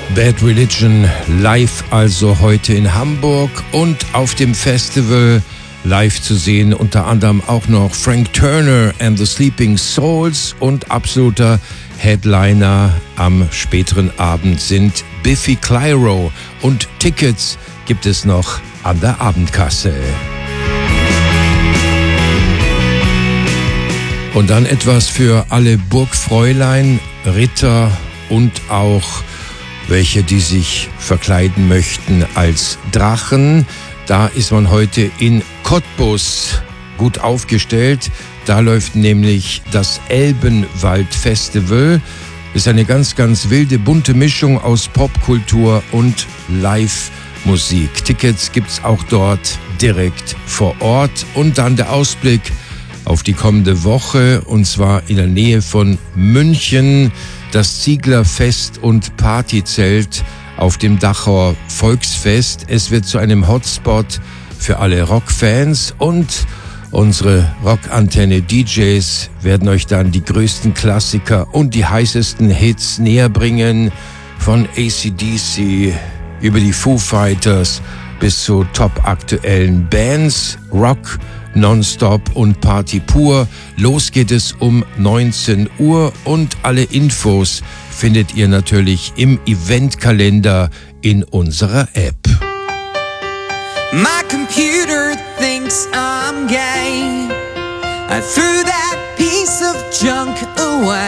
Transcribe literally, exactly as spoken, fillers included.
Bad Religion live also heute in Hamburg und auf dem Festival live zu sehen, unter anderem auch noch Frank Turner and the Sleeping Souls, und absoluter Headliner am späteren Abend sind Biffy Clyro, und Tickets gibt es noch an der Abendkasse. Und dann etwas für alle Burgfräulein, Ritter und auch welche, die sich verkleiden möchten als Drachen. Da ist man heute in Cottbus gut aufgestellt. Da läuft nämlich das Elbenwald-Festival. Ist eine ganz, ganz wilde, bunte Mischung aus Popkultur und Live-Musik. Tickets gibt's auch dort direkt vor Ort. Und dann der Ausblick auf die kommende Woche, und zwar in der Nähe von München. Das Zieglerfest und Partyzelt auf dem Dachauer Volksfest. Es wird zu einem Hotspot für alle Rockfans, und unsere Rockantenne-D Js werden euch dann die größten Klassiker und die heißesten Hits näher bringen. Von A C D C über die Foo Fighters bis zu top-aktuellen Bands, Rock Nonstop und Party pur. Los geht es um neunzehn Uhr, und alle Infos findet ihr natürlich im Eventkalender in unserer App. My computer thinks I'm gay. I threw that piece of junk away.